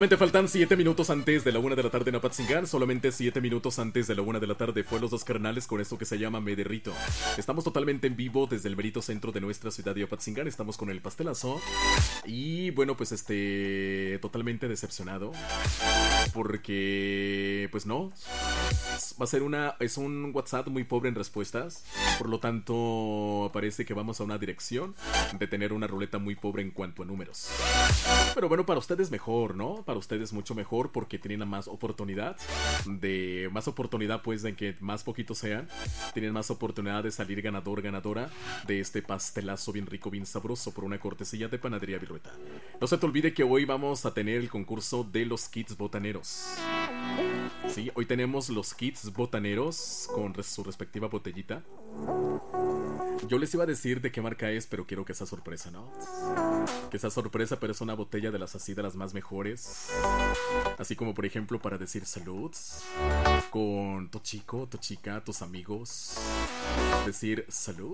Solamente faltan 7 minutos antes de la 1 de la tarde en Apatzingán. Solamente 7 minutos antes de la 1 de la tarde fue Los Dos Carnales con esto que se llama Me Derrito. Estamos totalmente en vivo desde el merito centro de nuestra ciudad de Apatzingán. Estamos con el pastelazo. Y bueno, pues totalmente decepcionado. Porque, pues no. Va a ser es un WhatsApp muy pobre en respuestas. Por lo tanto, parece que vamos a una dirección de tener una ruleta muy pobre en cuanto a números. Pero bueno, para ustedes mejor, ¿no? Para ustedes mucho mejor porque tienen más oportunidad pues de que más poquitos sean. Tienen más oportunidad de salir ganador, ganadora de este pastelazo bien rico, bien sabroso por una cortesía de Panadería Virueta. No se te olvide que hoy vamos a tener el concurso de los kits botaneros. Sí, hoy tenemos los kits botaneros con su respectiva botellita. Yo les iba a decir de qué marca es, pero quiero que sea sorpresa, ¿no? Que sea sorpresa, pero es una botella de las así de las más mejores. Así como por ejemplo para decir salud con tu chico, tu chica, tus amigos. Decir salud.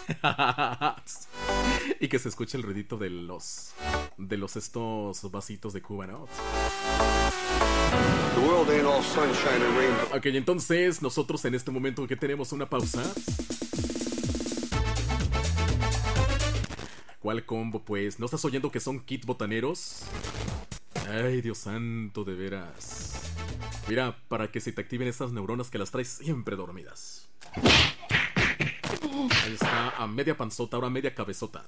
Y que se escuche el ruidito de los estos vasitos de Cuba, ¿no? Ok, entonces nosotros en este momento que tenemos una pausa. ¿Cuál combo, pues? ¿No estás oyendo que son kits botaneros? Ay, Dios santo, de veras. Mira, para que se te activen esas neuronas que las traes siempre dormidas. Ahí está, a media panzota, ahora a media cabezota.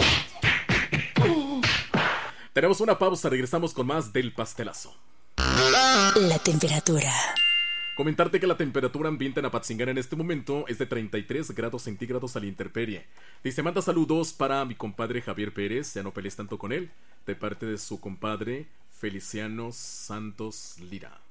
Tenemos una pausa, regresamos con más del pastelazo. La temperatura. Comentarte que la temperatura ambiente en Apatzingán en este momento es de 33 grados centígrados a la intemperie. Dice, manda saludos para mi compadre Javier Pérez, ya no pelees tanto con él, de parte de su compadre Feliciano Santos Lira.